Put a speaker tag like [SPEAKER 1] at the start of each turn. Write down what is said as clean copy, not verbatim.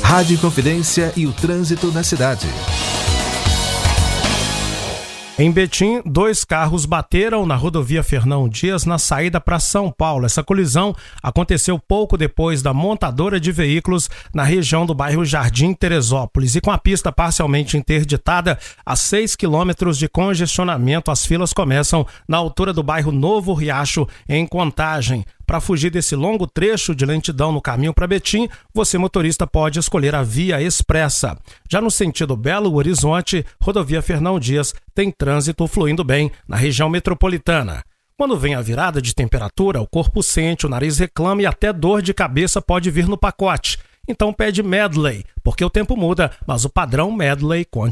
[SPEAKER 1] Rádio Inconfidência e o trânsito na cidade.
[SPEAKER 2] Em Betim, 2 carros bateram na rodovia Fernão Dias na saída para São Paulo. Essa colisão aconteceu pouco depois da montadora de veículos na região do bairro Jardim Teresópolis. E com a pista parcialmente interditada, a 6 quilômetros de congestionamento, as filas começam na altura do bairro Novo Riacho, em Contagem. Para fugir desse longo trecho de lentidão no caminho para Betim, você motorista pode escolher a via expressa. Já no sentido Belo Horizonte, rodovia Fernão Dias tem trânsito fluindo bem na região metropolitana. Quando vem a virada de temperatura, o corpo sente, o nariz reclama e até dor de cabeça pode vir no pacote. Então pede Medley, porque o tempo muda, mas o padrão Medley continua.